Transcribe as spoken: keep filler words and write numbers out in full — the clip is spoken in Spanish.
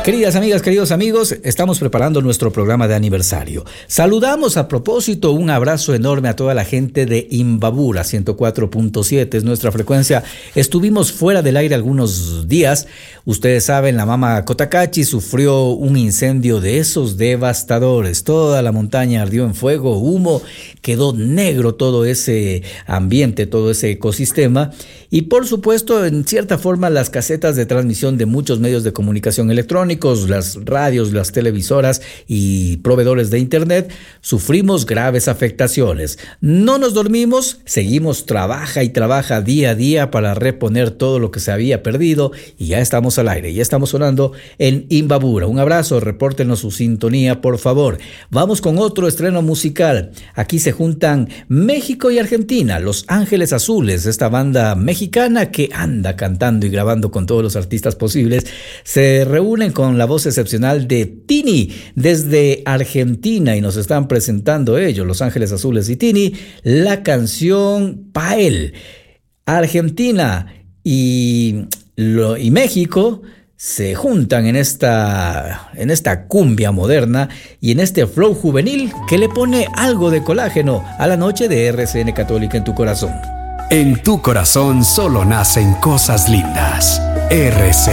Queridas amigas, queridos amigos, estamos preparando nuestro programa de aniversario. Saludamos a propósito, un abrazo enorme a toda la gente de Imbabura, ciento cuatro punto siete es nuestra frecuencia. Estuvimos fuera del aire algunos días. Ustedes saben, la mama Cotacachi sufrió un incendio de esos devastadores. Toda la montaña ardió en fuego, humo, quedó negro todo ese ambiente, todo ese ecosistema. Y por supuesto, en cierta forma, las casetas de transmisión de muchos medios de comunicación electrónicos, las radios, las televisoras y proveedores de internet, sufrimos graves afectaciones. No nos dormimos, seguimos trabaja y trabaja día a día para reponer todo lo que se había perdido y ya estamos al aire, ya estamos sonando en Imbabura. Un abrazo, repórtenos su sintonía, por favor. Vamos con otro estreno musical. Aquí se juntan México y Argentina, Los Ángeles Azules, esta banda mexicana que anda cantando y grabando con todos los artistas posibles, se reúnen con la voz excepcional de Tini desde Argentina y nos están presentando ellos, Los Ángeles Azules y Tini, la canción Pael. Argentina y, lo, y México se juntan en esta, en esta cumbia moderna y en este flow juvenil que le pone algo de colágeno a la noche de R C N Católica en tu corazón. En tu corazón solo nacen cosas lindas. R C